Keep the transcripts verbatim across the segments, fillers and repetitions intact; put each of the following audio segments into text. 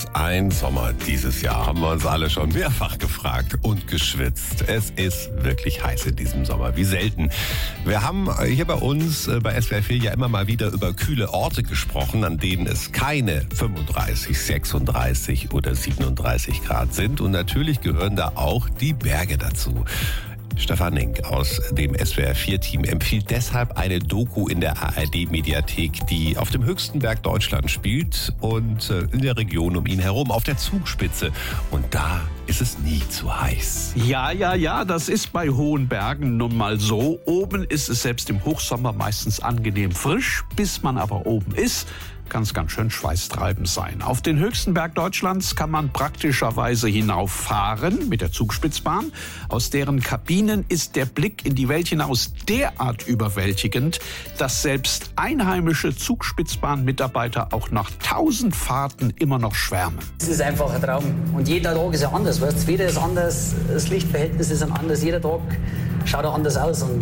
ein Sommer dieses Jahr, haben wir uns alle schon mehrfach gefragt und geschwitzt. Es ist wirklich heiß in diesem Sommer, wie selten. Wir haben hier bei uns bei S W R vier ja immer mal wieder über kühle Orte gesprochen, an denen es keine fünfunddreißig, sechsunddreißig oder siebenunddreißig Grad sind. Und natürlich gehören da auch die Berge dazu. Stefan Nink aus dem S W R vier Team empfiehlt deshalb eine Doku in der A R D-Mediathek, die auf dem höchsten Berg Deutschlands spielt und in der Region um ihn herum, auf der Zugspitze. Und da ist es nie zu heiß. Ja, ja, ja, das ist bei hohen Bergen nun mal so. Oben ist es selbst im Hochsommer meistens angenehm frisch. Bis man aber oben ist, kann es ganz schön schweißtreibend sein. Auf den höchsten Berg Deutschlands kann man praktischerweise hinauffahren mit der Zugspitzbahn. Aus deren Kabinen ist der Blick in die Welt hinaus derart überwältigend, dass selbst einheimische Zugspitzbahn-Mitarbeiter auch nach tausend Fahrten immer noch schwärmen. Es ist einfach ein Traum. Und jeder Tag ist ja anders. Weißt? Das Wetter ist anders, das Lichtverhältnis ist anders. Jeder Tag schaut auch anders aus. Und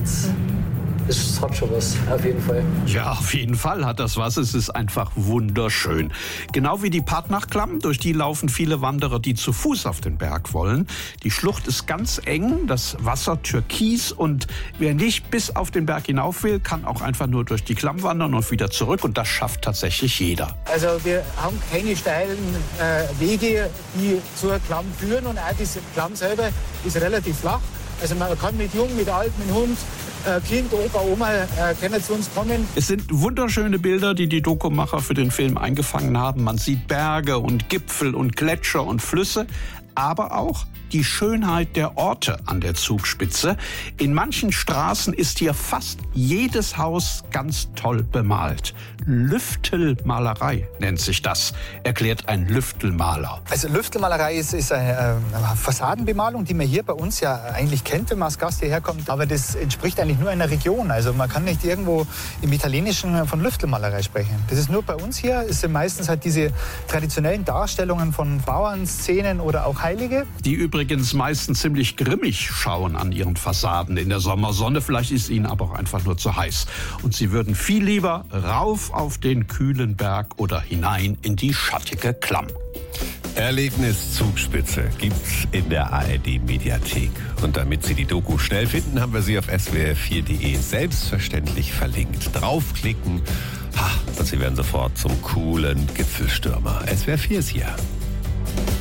das hat schon was, auf jeden Fall. Ja, auf jeden Fall hat das was. Es ist einfach wunderschön. Genau wie die Partnachklamm, durch die laufen viele Wanderer, die zu Fuß auf den Berg wollen. Die Schlucht ist ganz eng, das Wasser türkis und wer nicht bis auf den Berg hinauf will, kann auch einfach nur durch die Klamm wandern und wieder zurück und das schafft tatsächlich jeder. Also wir haben keine steilen äh, Wege, die zur Klamm führen und auch diese Klamm selber ist relativ flach. Also man kann mit Jung, mit Alt, mit Hund, äh, Kind, Opa, Oma äh, können zu uns kommen. Es sind wunderschöne Bilder, die die Dokumacher für den Film eingefangen haben. Man sieht Berge und Gipfel und Gletscher und Flüsse, aber auch die Schönheit der Orte an der Zugspitze. In manchen Straßen ist hier fast jedes Haus ganz toll bemalt. Lüftelmalerei nennt sich das, erklärt ein Lüftelmaler. Also Lüftelmalerei ist, ist eine, eine Fassadenbemalung, die man hier bei uns ja eigentlich kennt, wenn man als Gast hierher kommt. Aber das entspricht eigentlich nur einer Region. Also man kann nicht irgendwo im Italienischen von Lüftelmalerei sprechen. Das ist nur bei uns hier. Es sind meistens halt diese traditionellen Darstellungen von Bauernszenen oder auch Heilige. Die übrigens meistens ziemlich grimmig schauen an ihren Fassaden in der Sommersonne. Vielleicht ist ihnen aber auch einfach nur zu heiß. Und sie würden viel lieber rauf auf den kühlen Berg oder hinein in die schattige Klamm. Erlebnis Zugspitze gibt's in der A R D-Mediathek. Und damit Sie die Doku schnell finden, haben wir sie auf S W R vier Punkt de selbstverständlich verlinkt. Draufklicken, ha, und Sie werden sofort zum coolen Gipfelstürmer. S W R vier ist hier.